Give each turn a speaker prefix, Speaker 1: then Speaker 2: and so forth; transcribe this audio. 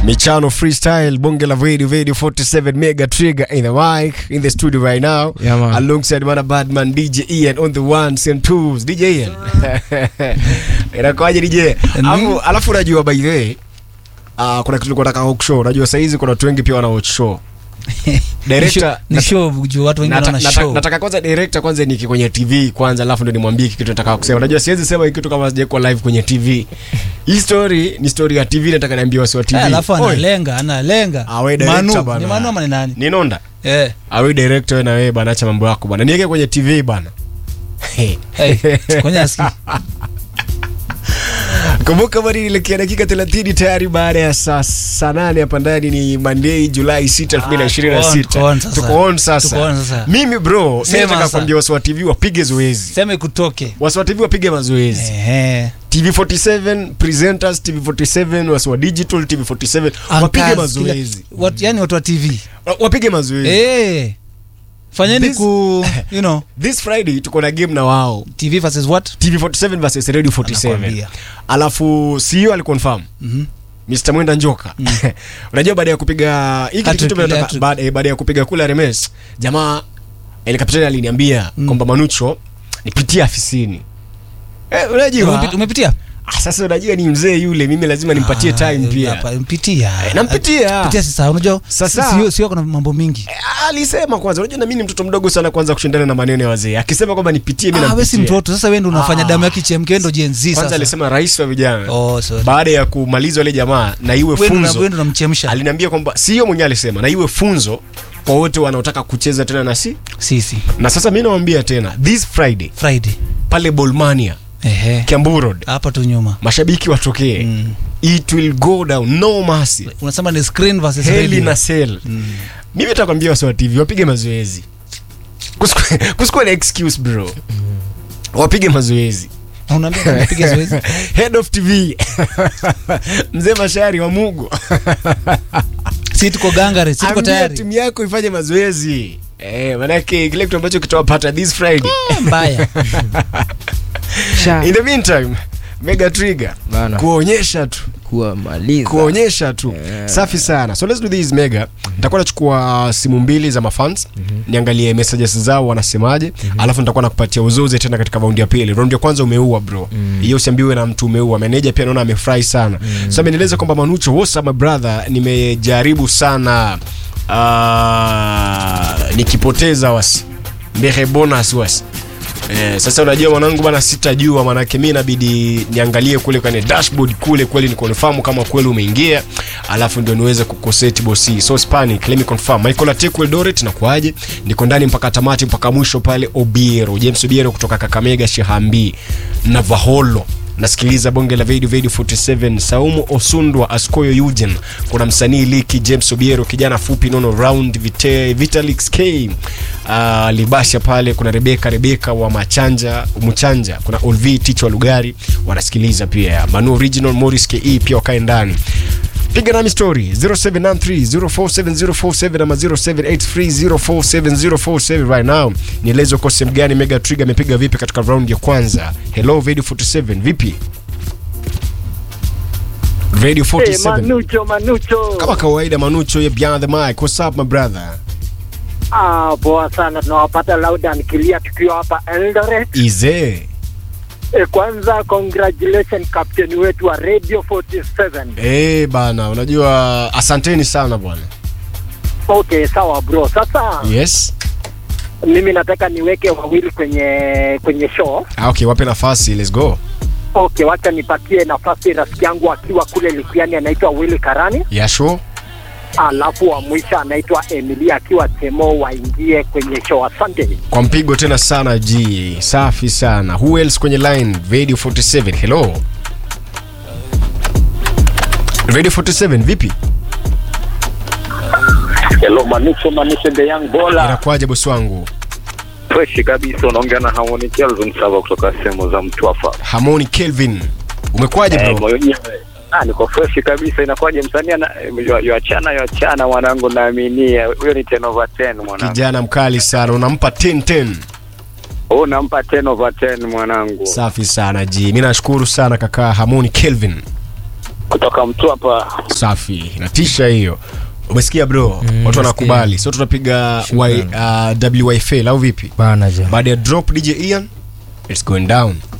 Speaker 1: Michano freestyle bonge la video 47 mega trigger in the mic in the studio right now.
Speaker 2: Yeah,
Speaker 1: alongside Mana Badman DJ Ian on the ones and twos. DJ Ian. Inakuaje DJ? Alafu unajua by the way kuna kitu nataka talk show. Unajua saa hizi kuna watu wengi pia wana watch show. Director
Speaker 2: ni show watu wengi wana show.
Speaker 1: Nataka kwanza director kwanza niki kwenye TV kwanza alafu ndo nimwambie kitu nataka kusema. Unajua siwezi sema kitu kama sijakuwa live kwenye TV. Hii story ni story ya TV, nataka niambie wasi wa TV.
Speaker 2: Alafu analenga.
Speaker 1: Awe director bana.
Speaker 2: Ni Manu ama ni nani?
Speaker 1: Ni Nonda.
Speaker 2: Awe
Speaker 1: director na wewe bana, acha mambo yako bana. Niweke kwenye TV bana.
Speaker 2: Kwenye aski.
Speaker 1: Kumbuka bali ile dakika 30 tayari baada ya saa 8 hapa ndani. Ni Monday July 6, 2026. Tuko on sasa. Mimi bro, nataka kuambia wasi wa TV wapige zoezi.
Speaker 2: Sema kutoke.
Speaker 1: Wasi wa TV wapige mazoezi. TV47 presenters, TV47 wasi wa digital, TV47 wapige mazoezi.
Speaker 2: Yani watu wa TV
Speaker 1: wapige mazoezi.
Speaker 2: Fanyeni you know,
Speaker 1: this Friday tuko na game na wao.
Speaker 2: TV versus what?
Speaker 1: TV47 versus Radio 47. Alafu CEO aliconfirm. Mr. Mwenda Njoka. Unajua baada ya kupiga hiki kitu tunataka baada ya kupiga kula RMS, jamaa ile kapitani aliniambia kwamba Manucho nipitie afisini. Unajua
Speaker 2: umepitia?
Speaker 1: Sasa unajua ni mzee yule, mimi lazima nimpatie time pia.
Speaker 2: Mpitia.
Speaker 1: Nampitia
Speaker 2: sasa, unajua sio kuna mambo mingi.
Speaker 1: Alisema kwanza, unajua na mimi ni mtoto mdogo sana kwanza kushindana na maneno ya wazee. Akisema kwamba nipitie mimi nampitia.
Speaker 2: Wewe si mtoto, sasa wewe ndio unafanya damu yake chemke, ndio Gen Z sasa.
Speaker 1: Kwanza alisema rais wa vijana.
Speaker 2: Sorry.
Speaker 1: Baada ya kumaliza wale jamaa na iwe funzo.
Speaker 2: Wewe ndio unamchemsha.
Speaker 1: Aliniambia kwamba sio mwenyewe alisema na iwe funzo kwa wote wanaotaka kucheza tena na
Speaker 2: sisi.
Speaker 1: Na sasa mimi nawaambia tena this Friday pale Bolmania Kiambu Road
Speaker 2: hapa tu nyuma, mashabiki
Speaker 1: watokee. It will go down, no mercy.
Speaker 2: Unasema ni screen versus
Speaker 1: radio na cell. Mimi nitakwambia wasi wa TV wapige mazoezi. Kusikwe na excuse bro. Wapige mazoezi.
Speaker 2: Unaambia wapige zoezi.
Speaker 1: Head of TV Mzee Mashari wa Mugo.
Speaker 2: Sisi tuko gangare, sisi tuko tayari.
Speaker 1: Timu yako ifanye mazoezi. Manake kile kitu ambacho kitawapata this Friday
Speaker 2: mbaya.
Speaker 1: In the meantime, mega trigger bana, kuonyesha tu safi sana. So let's do this mega. Nitakuwa nachukua simu mbili za mafans, niangalie messages zao wanasemaje, alafu nitakuwa nakupatia uzoze tena katika round ya pili. Round ya kwanza umeua bro, hiyo usiambiwe na mtu umeua. Manager pia naona amefurahi sana. So amenieleza kwamba Manucho, what's up my brother, nimejaribu sana nikipoteza wasi mbele bonus wasi. Sasa unajua mwanangu bana, sitajua manake mimi inabidi niangalie kule kwenye dashboard kule kweli ni confirm kama kweli umeingia, alafu ndio niweze kukoseti bosi. So panic, let me confirm. Michael Atekwel Doret na kwaje? Niko ndani mpaka tamati mpaka mwisho pale. Obiero, James Obiero kutoka Kakamega Shihambi na Vaholo. Nasikiliza bonge la video 47. Saumu Osundwa Askoyo Eugene. Kuna msanii Liki James Obiero, kijana fupi nono round Vitalix K. Libasha pale kuna Rebecca wa Mchanja, kuna Olvi Ticho wa Lugari wanasikiliza pia. Manu Original Morris KE pia wakae ndani. Piga nami story 0793047047 ama 0783047047 right now. Nielezo kwa sehemu gani Mega Trigger amepiga vipi katika round ya kwanza. Hello Radio 47 vipi? Radio 47.
Speaker 3: Hey, Manucho.
Speaker 1: Kama kawaida Manucho ya Beyond the Mic. What's up my brother?
Speaker 3: Poa sana, tunawapata loud and clear tukiwa hapa Eldoret.
Speaker 1: Ize.
Speaker 3: Kwanza congratulations captain wetu wa Radio 47.
Speaker 1: Bana, unajua asanteni sana bwana.
Speaker 3: Okay, sawa bro. Sasa
Speaker 1: yes,
Speaker 3: mimi nataka niweke wawili kwenye show.
Speaker 1: Okay, wape nafasi, let's go.
Speaker 3: Okay, wacha nipatie nafasi rafiki yangu akiwa kule Likiani anaitwa Willy Karani.
Speaker 1: Yeah, sure.
Speaker 3: Alafu wa mwisho anaitwa Emilia akiwa Temo, waingie kwenye show. Asante.
Speaker 1: Kwa mpigo tena sana G. Safi sana. Who else kwenye line? Radio 47. Hello. Radio 47 vipi?
Speaker 4: Hello Manucho the young baller.
Speaker 1: Inakuaje boss wangu?
Speaker 4: Fresh kabisa, unaongea na Harmony Kelvin Sava kutoka sehemu za Mtwafa.
Speaker 1: Harmony Kelvin. Umekwaje bro?
Speaker 4: Niko fresh kabisa. Inakuaje msanii yoachana mwanangu, naaminia huyo ni 10 over 10 mwanangu.
Speaker 1: Kijana mkali sana, unampa 10.
Speaker 4: Nampa 10 over 10 mwanangu.
Speaker 1: Safi sana G. Mimi nashukuru sana kaka Harmony Kelvin.
Speaker 4: kutoka mtu hapa.
Speaker 1: Safi, natisha hiyo. Umesikia bro? Watu wanakubali. Sio tutapiga WFL au vipi?
Speaker 2: Bana je.
Speaker 1: Baada ya drop DJ Ian, it's going down.